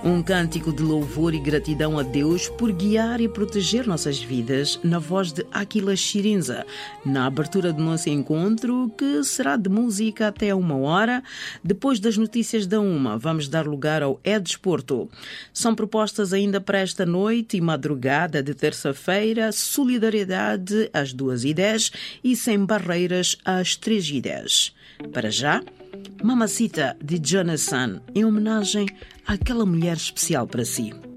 Um cântico de louvor e gratidão a Deus por guiar e proteger nossas vidas, na voz de Aquila Chirinza, na abertura do nosso encontro, que será de música até 1h. Depois das notícias da 1h, vamos dar lugar ao Desporto. São propostas ainda para esta noite e madrugada de terça-feira, solidariedade às 2h10 e sem barreiras às 3h10. Para já, Mamacita de Jonathan, em homenagem àquela mulher especial para si.